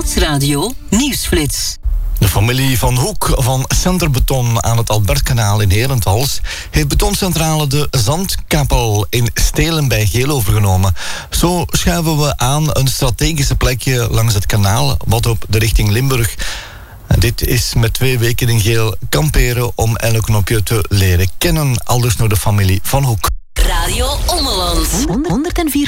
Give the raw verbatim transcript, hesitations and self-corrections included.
Stadsradio Nieuwsflits. De familie Van Hoek van Centerbeton aan het Albertkanaal in Herentals heeft betoncentrale de Zandkapel in Stelen bij Geel overgenomen. Zo schuiven we aan een strategische plekje langs het kanaal, wat op de richting Limburg. En dit is met twee weken in Geel kamperen om elk knopje te leren kennen, aldus door de familie Van Hoek. Radio Ommeland. honderdvier